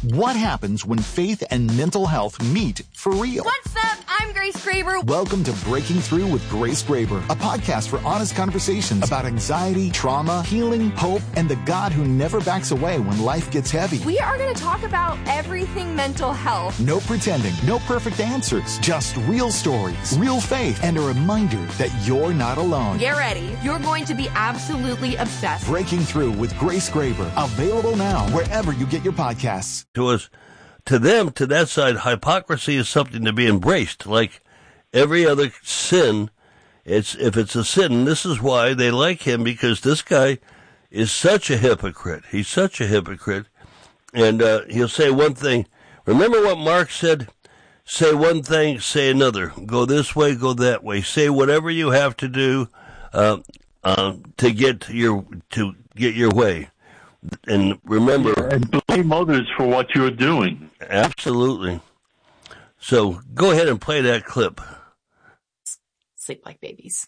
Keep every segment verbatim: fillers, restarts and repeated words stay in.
What happens when faith and mental health meet for real? What's up? I'm Grace Graber. Welcome to Breaking Through with Grace Graber, a podcast for honest conversations about anxiety, trauma, healing, hope, and the God who never backs away when life gets heavy. We are going to talk about everything mental health. No pretending, no perfect answers, just real stories, real faith, and a reminder that you're not alone. Get ready. You're going to be absolutely obsessed. Breaking Through with Grace Graber, available now wherever you get your podcasts. To us, to them, to that side, hypocrisy is something to be embraced. Like every other sin, it's if it's a sin, this is why they like him, because this guy is such a hypocrite. He's such a hypocrite. And uh, he'll say one thing. Remember what Mark said? Say one thing, say another. Go this way, go that way. Say whatever you have to do uh, uh, to get your to get your way. And remember, and blame others for what you're doing. Absolutely. So go ahead and play that clip. Sleep like babies.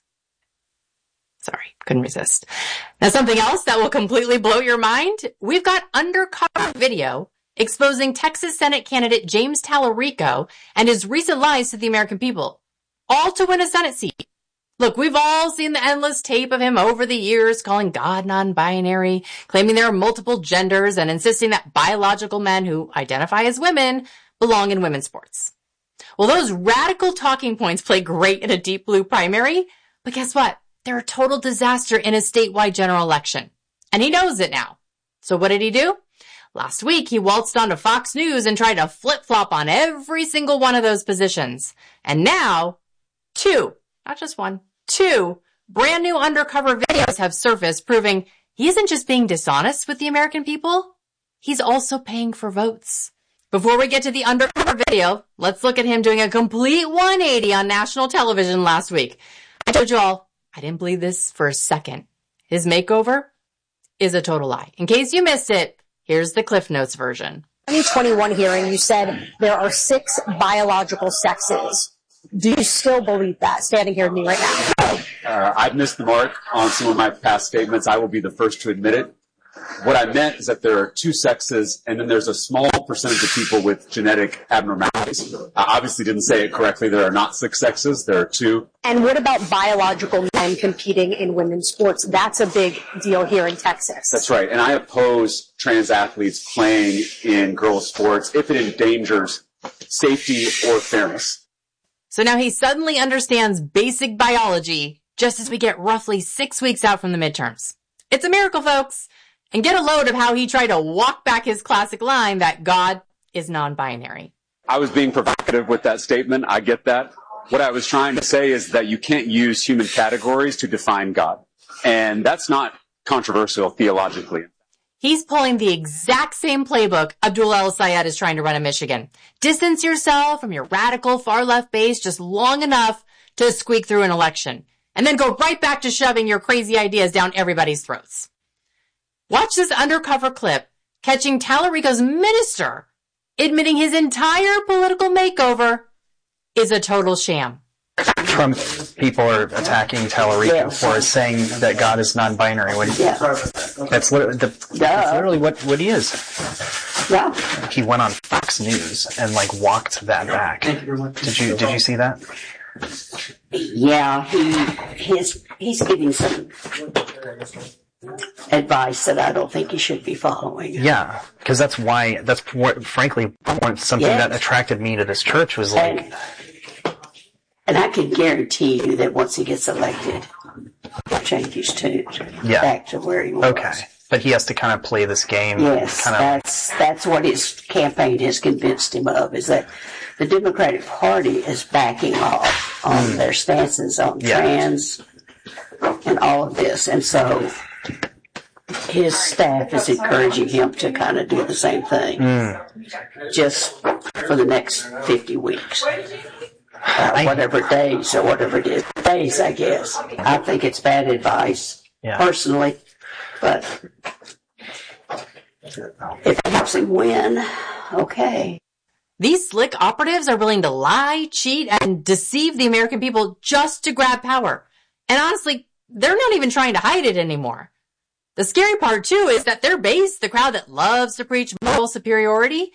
Sorry, couldn't resist. Now, something else that will completely blow your mind. We've got undercover video exposing Texas Senate candidate James Tallarico and his recent lies to the American people, all to win a Senate seat. Look, we've all seen the endless tape of him over the years calling God non-binary, claiming there are multiple genders, and insisting that biological men who identify as women belong in women's sports. Well, those radical talking points play great in a deep blue primary, but guess what? They're a total disaster in a statewide general election. And he knows it now. So what did he do? Last week, he waltzed onto Fox News and tried to flip-flop on every single one of those positions. And now, two Not just one, two brand new undercover videos have surfaced proving he isn't just being dishonest with the American people, he's also paying for votes. Before we get to the undercover video, let's look at him doing a complete one eighty on national television last week. I told you all, I didn't believe this for a second. His makeover is a total lie. In case you missed it, here's the Cliff Notes version. twenty twenty-one hearing, you said there are six biological sexes. Do you still believe that, standing here with me right now? Uh, I've missed the mark on some of my past statements. I will be the first to admit it. What I meant is that there are two sexes, and then there's a small percentage of people with genetic abnormalities. I obviously didn't say it correctly. There are not six sexes. There are two. And what about biological men competing in women's sports? That's a big deal here in Texas. That's right. And I oppose trans athletes playing in girls' sports if it endangers safety or fairness. So now he suddenly understands basic biology just as we get roughly six weeks out from the midterms. It's a miracle, folks. And get a load of how he tried to walk back his classic line that God is non-binary. I was being provocative with that statement. I get that. What I was trying to say is that you can't use human categories to define God. And that's not controversial theologically. He's pulling the exact same playbook Abdul El-Sayed is trying to run in Michigan. Distance yourself from your radical far-left base just long enough to squeak through an election, and then go right back to shoving your crazy ideas down everybody's throats. Watch this undercover clip catching Tallarico's minister admitting his entire political makeover is a total sham. Trump people are attacking Tallarico yeah. for saying that God is non-binary. What, yeah. That's, literally, the, that's literally what, what he is. Yeah. He went on Fox News and like walked that back. Did you did you see that? Yeah, he his he's giving some advice that I don't think he should be following. Yeah, because that's why that's what, frankly something yes. that attracted me to this church was like. And, And I can guarantee you that once he gets elected, he'll change his tune yeah. back to where he was. Okay. But he has to kind of play this game. Yes, kind of... that's that's what his campaign has convinced him of, is that the Democratic Party is backing off on mm. their stances on yeah. trans and all of this. And so his staff is encouraging him to kind of do the same thing mm. just for the next fifty weeks. Uh, whatever days or whatever it is. Days, I guess. I think it's bad advice, yeah. personally, but if it helps him win, okay. These slick operatives are willing to lie, cheat, and deceive the American people just to grab power. And honestly, they're not even trying to hide it anymore. The scary part, too, is that their base, the crowd that loves to preach moral superiority,